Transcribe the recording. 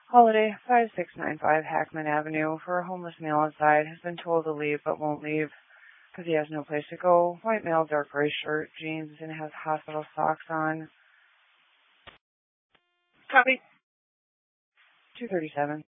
Holiday, 5695 Hackman Avenue, for a homeless male outside, has been told to leave but won't leave because he has no place to go. White male, dark gray shirt, jeans, and has hospital socks on. Copy. 237.